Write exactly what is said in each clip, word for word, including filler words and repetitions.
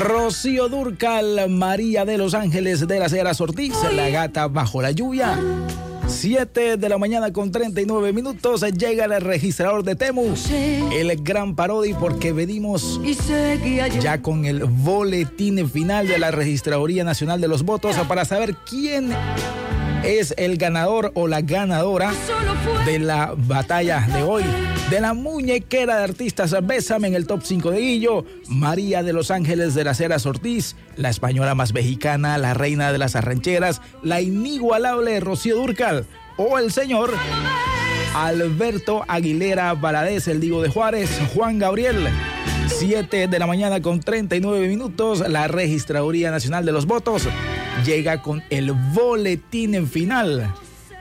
Rocío Dúrcal, María de los Ángeles de las Heras Ortiz, La Gata Bajo la Lluvia. siete de la mañana con treinta y nueve minutos, llega el registrador de Temu, el gran parodi, porque venimos ya con el boletín final de la Registraduría Nacional de los Votos para saber quién es el ganador o la ganadora de la batalla de hoy, de la muñequera de artistas. Bésame en el top cinco de Guillo, María de los Ángeles de las Heras Ortiz, la española más mexicana, la reina de las arrancheras, la inigualable Rocío Dúrcal, o el señor Alberto Aguilera Valadez, el Divo de Juárez, Juan Gabriel. siete de la mañana con treinta y nueve minutos, la Registraduría Nacional de los Votos llega con el boletín en final.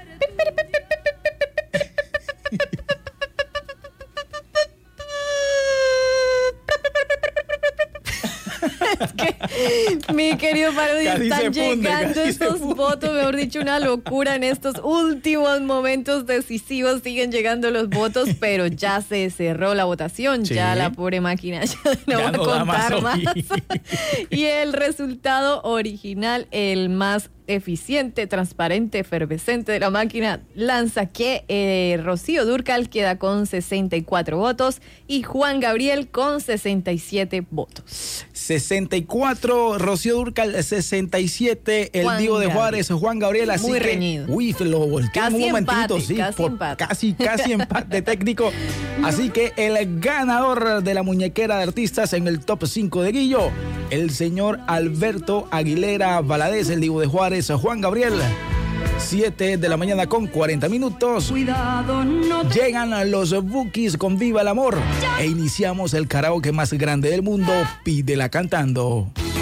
Es que, mi querido Parodi, están llegando estos votos, mejor dicho, una locura en estos últimos momentos decisivos. Siguen llegando los votos, pero ya se cerró la votación. Sí. Ya la pobre máquina ya no va a contar más. Y el resultado original, el más eficiente, transparente, efervescente de la máquina, lanza que eh, Rocío Dúrcal queda con sesenta y cuatro votos y Juan Gabriel con sesenta y siete votos. sesenta y cuatro, Rocío Dúrcal, sesenta y siete, el Divo de Juárez, Juan Gabriel. Así muy que, reñido. Uy, lo volteé en un momentito, empate, sí, casi por empate. casi, casi empate técnico. Así que el ganador de la muñequera de artistas en el top cinco de Guillo, el señor Alberto Aguilera Valadez, el Divo de Juárez, Juan Gabriel. siete de la mañana con cuarenta minutos. Cuidado, no te... Llegan los Bukis con Viva el Amor e iniciamos el karaoke más grande del mundo. Pídela cantando.